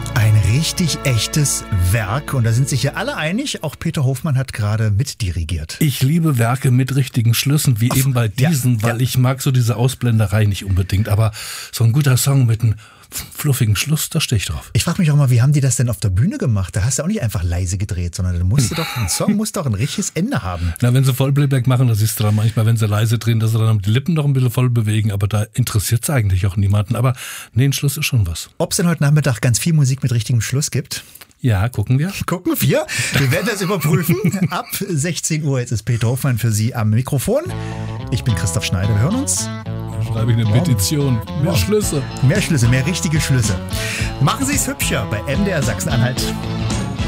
Ein richtig echtes Werk und da sind sich ja alle einig, auch Peter Hofmann hat gerade mitdirigiert. Ich liebe Werke mit richtigen Schlüssen, wie eben bei diesen, weil ich mag so diese Ausblenderei nicht unbedingt, aber so ein guter Song mit einem fluffigen Schluss, da stehe ich drauf. Ich frage mich auch mal, wie haben die das denn auf der Bühne gemacht? Da hast du auch nicht einfach leise gedreht, sondern ein Song muss doch ein richtiges Ende haben. Na, wenn sie Vollplayback machen, das ist dran. Manchmal, wenn sie leise drehen, dass sie dann die Lippen noch ein bisschen voll bewegen, aber da interessiert es eigentlich auch niemanden. Aber nee, ein Schluss ist schon was. Ob es denn heute Nachmittag ganz viel Musik mit richtigem Schluss gibt? Ja, gucken wir. Gucken wir. Wir werden das überprüfen. Ab 16 Uhr, jetzt ist Peter Hofmann für Sie am Mikrofon. Ich bin Christoph Schneider, wir hören uns. Schreibe ich eine Petition. Mehr Schlüsse. Mehr Schlüsse, mehr richtige Schlüsse. Machen Sie es hübscher bei MDR Sachsen-Anhalt.